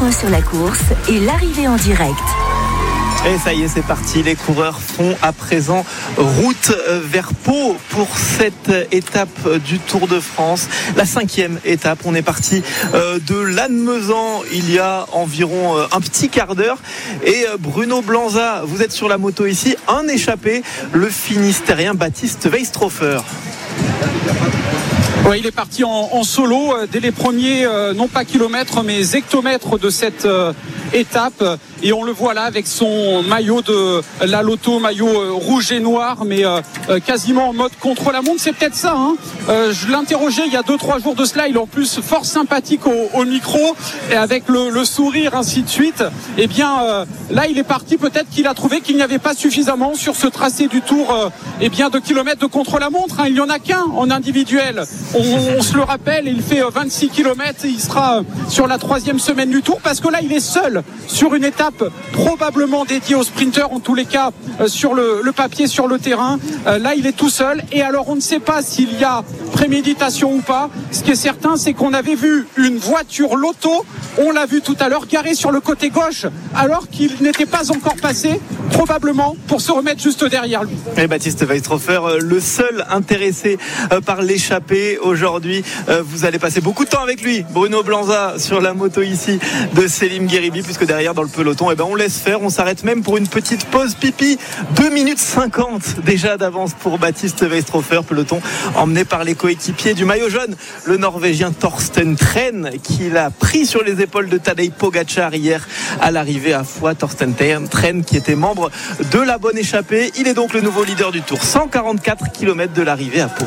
infos sur la course et l'arrivée en direct. Et ça y est, c'est parti. Les coureurs font à présent route vers Pau pour cette étape du Tour de France. La 5e étape. On est parti de Lannemezan il y a environ un petit quart d'heure. Et Bruno Blanza, vous êtes sur la moto ici. Un échappé, le Finistérien Baptiste Weistrofer. Ouais, il est parti en solo dès les premiers, non pas kilomètres, mais hectomètres de cette étape. Et on le voit là avec son maillot de la Lotto, maillot rouge et noir, mais quasiment en mode contre-la-montre. C'est peut-être ça, hein. Je l'interrogeais il y a 2-3 jours de cela. Il est en plus fort sympathique au micro et avec le sourire, ainsi de suite. Et bien là, il est parti. Peut-être qu'il a trouvé qu'il n'y avait pas suffisamment sur ce tracé du Tour de kilomètres de contre-la-montre. Hein. Il n'y en a qu'un en individuel. On se le rappelle, il fait 26 km et il sera sur la 3e semaine du Tour parce que là, il est seul sur une étape probablement dédiée aux sprinteurs, en tous les cas sur le papier, sur le terrain. Là, il est tout seul et alors on ne sait pas s'il y a préméditation ou pas. Ce qui est certain, c'est qu'on avait vu une voiture Lotto, on l'a vu tout à l'heure, garée sur le côté gauche alors qu'il n'était pas encore passé, probablement pour se remettre juste derrière lui. Et Baptiste Weistrofer, le seul intéressé par l'échappée aujourd'hui. Vous allez passer beaucoup de temps avec lui, Bruno Blanza, sur la moto ici de Selim Gueribi, puisque derrière dans le peloton, on laisse faire, on s'arrête même pour une petite pause pipi. 2 minutes 50 déjà d'avance pour Baptiste Weistrofer, peloton emmené par les coéquipiers du maillot jaune, le Norvégien Thorsten Tren, qui l'a pris sur les épaules de Tadej Pogačar hier à l'arrivée à Foix. Thorsten Tren qui était membre de la bonne échappée, il est donc le nouveau leader du Tour. 144 km de l'arrivée à Pau.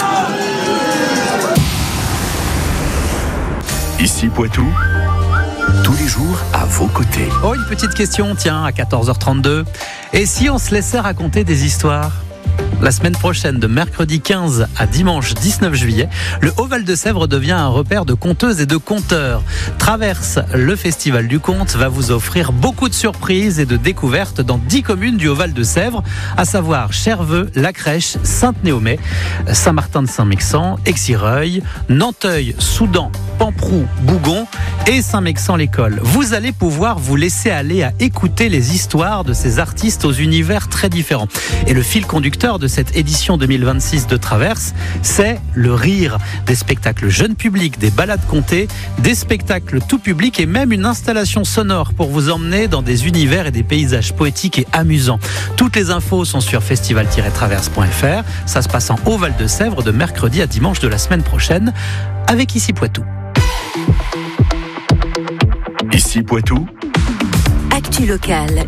Ici Poitou, tous les jours à vos côtés. Oh, une petite question, tiens, à 14h32. Et si on se laissait raconter des histoires ? La semaine prochaine, de mercredi 15 à dimanche 19 juillet, le Haut-Val de Sèvres devient un repère de conteuses et de conteurs. Traverse, le Festival du Conte, va vous offrir beaucoup de surprises et de découvertes dans 10 communes du Haut-Val de Sèvres, à savoir Cherveux, La Crèche, Sainte-Néomée, Saint-Martin-de-Saint-Mexan, Exireuil, Nanteuil, Soudan, Pamprou, Bougon et Saint-Mexan-l'École. Vous allez pouvoir vous laisser aller à écouter les histoires de ces artistes aux univers très différents. Et le fil conducteur de cette édition 2026 de Traverse, c'est le rire. Des spectacles jeunes publics, des balades contées, des spectacles tout public et même une installation sonore pour vous emmener dans des univers et des paysages poétiques et amusants. Toutes les infos sont sur festival-traverse.fr. Ça se passe en Haut-Val de Sèvres de mercredi à dimanche de la semaine prochaine avec Ici Poitou. Ici Poitou, Actu locale.